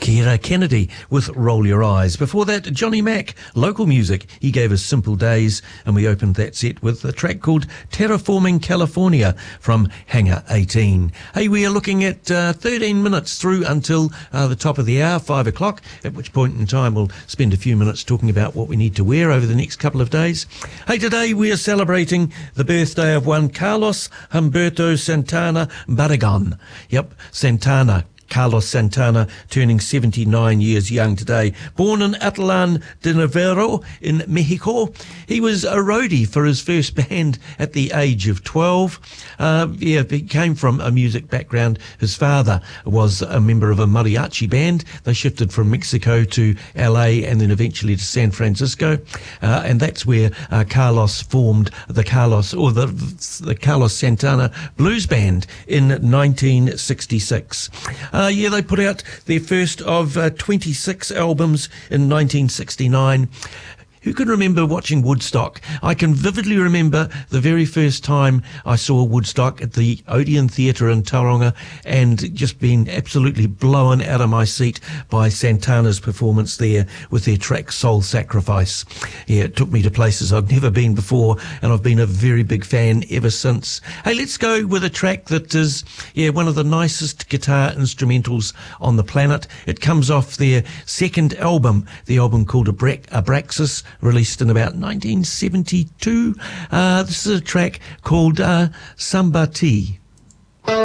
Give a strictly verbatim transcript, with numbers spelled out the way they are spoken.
Kira Kennedy with Roll Your Eyes. Before that, Johnny Mac, local music. He gave us Simple Days, and we opened that set with a track called Terraforming California from Hangar eighteen. Hey, we are looking at uh, thirteen minutes through until uh, the top of the hour, five o'clock, at which point in time we'll spend a few minutes talking about what we need to wear over the next couple of days. Hey, today we are celebrating the birthday of one Carlos Humberto Santana Barragan. Yep, Santana. Carlos Santana, turning seventy-nine years young today. Born in Atlan de Navarro in Mexico, he was a roadie for his first band at the age of twelve. Uh, yeah, he came from a music background. His father was a member of a mariachi band. They shifted from Mexico to L A and then eventually to San Francisco, uh, and that's where uh, Carlos formed the Carlos or the the Carlos Santana Blues Band in nineteen sixty-six. Uh, yeah, they put out their first of uh, twenty-six albums in nineteen sixty-nine. Who can remember watching Woodstock? I can vividly remember the very first time I saw Woodstock at the Odeon Theatre in Tauranga and just being absolutely blown out of my seat by Santana's performance there with their track Soul Sacrifice. Yeah, it took me to places I've never been before, and I've been a very big fan ever since. Hey, let's go with a track that is, yeah, one of the nicest guitar instrumentals on the planet. It comes off their second album, the album called Abra- Abraxas, released in about nineteen seventy-two. Uh, this is a track called uh, Samba Tea.